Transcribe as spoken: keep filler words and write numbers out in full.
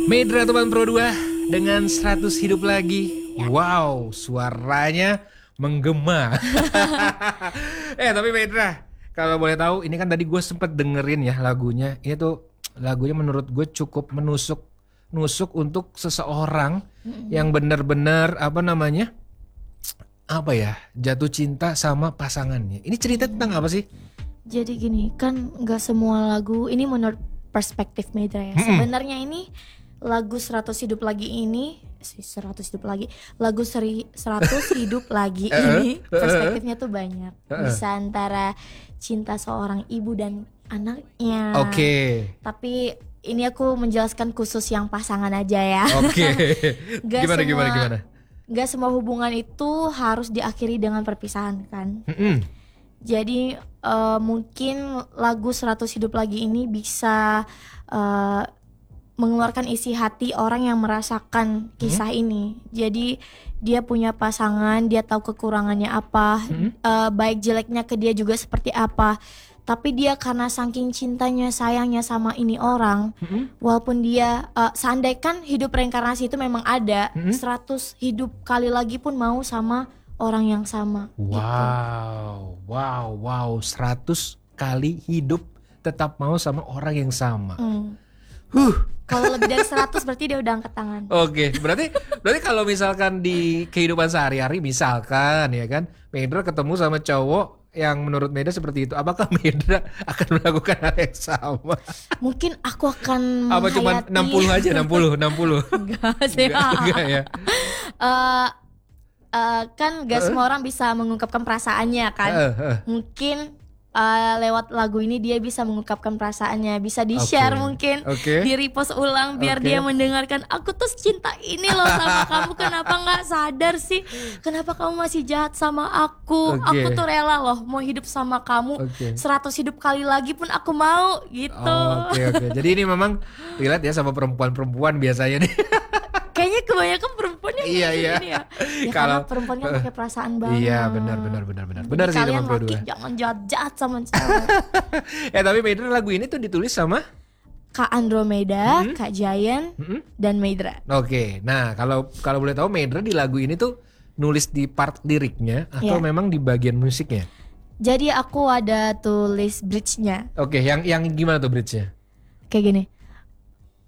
Medra teman Pro dua dengan seratus hidup lagi. Wow, suaranya menggema. eh tapi Medra, kalau boleh tahu, ini kan tadi gue sempet dengerin ya lagunya. Ini tuh lagunya menurut gue cukup menusuk nusuk untuk seseorang mm-hmm. yang benar-benar apa namanya apa ya jatuh cinta sama pasangannya. Ini cerita tentang apa sih? Jadi gini, kan nggak semua lagu ini menurut perspektif Medra ya. Hmm. Sebenarnya ini lagu seratus hidup lagi ini, seratus hidup lagi, lagu seri, seratus hidup lagi ini perspektifnya tuh banyak. Bisa antara cinta seorang ibu dan anaknya. Oke. Okay. Tapi ini aku menjelaskan khusus yang pasangan aja ya. Oke. Okay. gimana semua, gimana gimana? Gak semua hubungan itu harus diakhiri dengan perpisahan kan. Mm-mm. Jadi uh, mungkin lagu seratus hidup lagi ini bisa uh, mengeluarkan isi hati orang yang merasakan kisah hmm. ini. Jadi dia punya pasangan, dia tahu kekurangannya apa, hmm. uh, baik jeleknya ke dia juga seperti apa. Tapi dia karena saking cintanya, sayangnya sama ini orang, hmm. walaupun dia uh, seandainya hidup reinkarnasi itu memang ada, hmm. seratus hidup kali lagi pun mau sama orang yang sama. Wow, gitu. wow, wow, seratus kali hidup tetap mau sama orang yang sama. Hmm. Huh. Kalau lebih dari seratus berarti dia udah angkat tangan. Oke, okay. berarti berarti kalau misalkan di kehidupan sehari-hari misalkan ya kan, Medra ketemu sama cowok yang menurut Medra seperti itu, apakah Medra akan melakukan hal yang sama? Mungkin aku akan apa cuma enam puluh aja, enam puluh, enam puluh. Enggak sih. Enggak, enggak ya. Uh, Uh, kan gak uh. semua orang bisa mengungkapkan perasaannya kan. uh, uh. Mungkin uh, lewat lagu ini dia bisa mengungkapkan perasaannya, bisa di-share okay. mungkin okay. di repost ulang biar okay. dia mendengarkan, aku tuh cinta ini loh sama kamu, kenapa gak sadar sih, kenapa kamu masih jahat sama aku, okay. aku tuh rela loh mau hidup sama kamu okay. seratus hidup kali lagi pun aku mau gitu. Oke oh, oke okay, okay. Jadi ini memang relate ya sama perempuan-perempuan biasanya nih. Kayaknya kebanyakan perempuannya iya, iya. gini ya. Ya kalau perempuan kan pakai perasaan banget. Iya benar benar benar benar. Benar sih teman Pro dua. Jangan jahat-jahat sama cewek. eh tapi Medra lagu ini tuh ditulis sama Kak Andromeda, mm-hmm. Kak Giant, mm-hmm. dan Medra. Oke. Okay. Nah, kalau kalau boleh tahu Medra di lagu ini tuh nulis di part liriknya atau yeah. memang di bagian musiknya? Jadi aku ada tulis bridge-nya. Oke, okay. yang yang gimana tuh bridge-nya? Kayak gini.